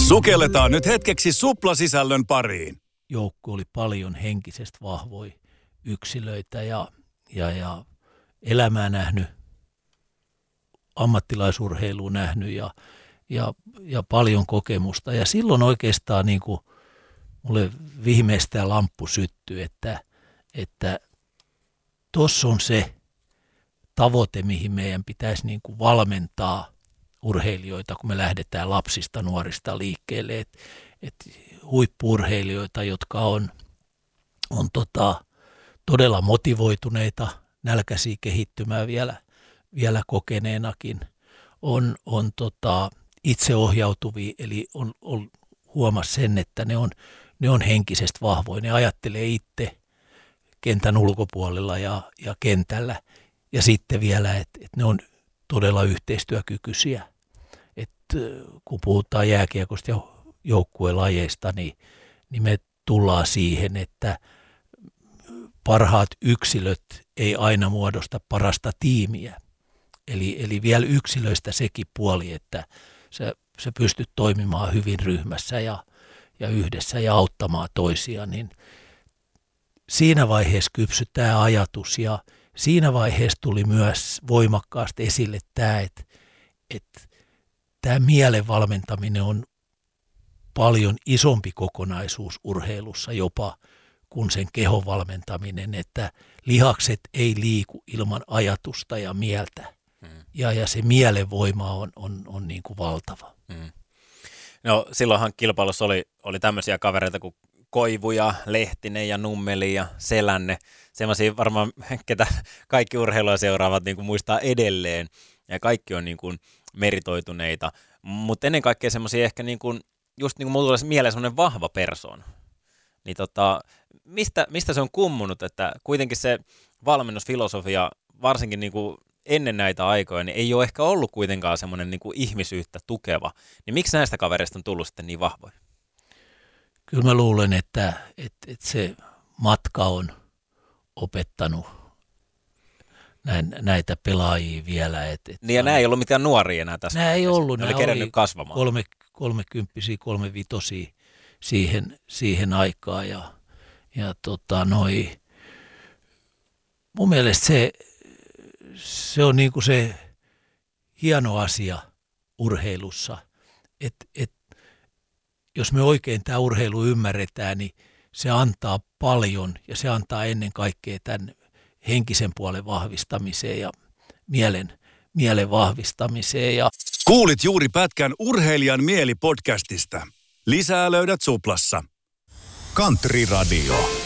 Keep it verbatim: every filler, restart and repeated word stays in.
Sukelletaan nyt hetkeksi suplasisällön pariin. Joukko oli paljon henkisesti vahvoja yksilöitä ja, ja, ja elämää nähnyt, ammattilaisurheilua nähnyt ja, ja, ja paljon kokemusta. Ja silloin oikeastaan niin kuin mulle viimeistään lamppu syttyi, että että tuossa on se tavoite, mihin meidän pitäisi niin kuin valmentaa urheilijoita, kun me lähdetään lapsista, nuorista liikkeelle. Et, et huippu-urheilijoita, jotka on, on tota, todella motivoituneita, nälkäisiä kehittymään vielä, vielä kokeneenakin, on, on tota, itseohjautuvia, eli on, on, huomasi sen, että ne on, ne on henkisesti vahvoja, ne ajattelee itse kentän ulkopuolella ja, ja kentällä. Ja sitten vielä, että, että ne on todella yhteistyökykyisiä. Että kun puhutaan jääkiekosta ja joukkuelajeista, niin, niin me tullaan siihen, että parhaat yksilöt ei aina muodosta parasta tiimiä. Eli, eli vielä yksilöistä sekin puoli, että sä, sä pystyt toimimaan hyvin ryhmässä ja, ja yhdessä ja auttamaan toisia, niin siinä vaiheessa kypsyi tämä ajatus ja siinä vaiheessa tuli myös voimakkaasti esille tämä, että, että tämä mielen valmentaminen on paljon isompi kokonaisuus urheilussa jopa kuin sen kehon valmentaminen, että lihakset ei liiku ilman ajatusta ja mieltä. Hmm. Ja, ja se mielenvoima on, on, on niin kuin valtava. Hmm. No silloinhan kilpailussa oli, oli tämmöisiä kavereita kuin Koivu ja Lehtinen ja Nummeli ja Selänne. Semmoisia varmaan, ketä kaikki urheilua seuraavat niin kuin muistaa edelleen. Ja kaikki on niin kuin meritoituneita. Mutta ennen kaikkea semmoisia ehkä niin kuin, just niin kuin mulla tulee mieleen semmoinen vahva persoona. Niin tota, mistä, mistä se on kummunut, että kuitenkin se valmennusfilosofia, varsinkin niin kuin ennen näitä aikoja, niin ei ole ehkä ollut kuitenkaan semmoinen niin kuin ihmisyyttä tukeva. Niin miksi näistä kavereista on tullut sitten niin vahvoja? Kyllä mä luulen, että, että, että se matka on opettanut näin, näitä pelaajia vielä. Että, että niin ja nämä ei ollut mitään nuoria enää tässä. Nämä ei ollut. Ne nämä oli kerennyt kasvamaan. Kolme, kolmekymppisiä, kolmevitosia siihen, siihen aikaan. Ja, ja tota noi, mun mielestä se, se on niin kuin se hieno asia urheilussa, että et, jos me oikein tämä urheilu ymmärretään, niin se antaa paljon ja se antaa ennen kaikkea tämän henkisen puolen vahvistamiseen ja mielen, mielen vahvistamiseen. Ja kuulit juuri pätkän Urheilijan mieli -podcastista. Lisää löydät Suplassa. Country Radio.